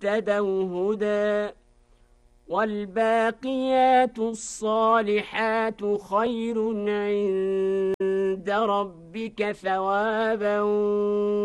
اهتدوا هدى والباقيات الصالحات خير عند ربك ثوابا